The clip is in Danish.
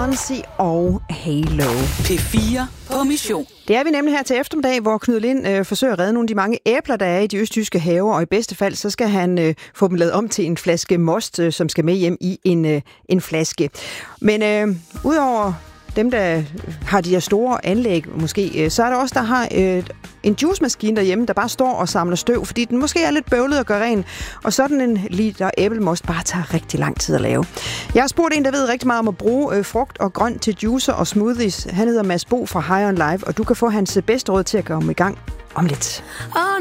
Beyoncé og Halo. P4 på mission. Det er vi nemlig her til eftermiddag, hvor Knud Lind forsøger at redde nogle af de mange æbler, der er i de østjyske haver, og i bedste fald, så skal han få dem lavet om til en flaske most, som skal med hjem i en flaske. Men udover dem, der har de her store anlæg måske, så er der også der har en juicemaskine derhjemme, der bare står og samler støv, fordi den måske er lidt bøvlet at gøre ren, og sådan en liter æblemost bare tager rigtig lang tid at lave. Jeg har spurgt en, der ved rigtig meget om at bruge frugt og grønt til juicer og smoothies. Han hedder Mads Bo fra High on Life, og du kan få hans bedste råd til at komme i gang om lidt.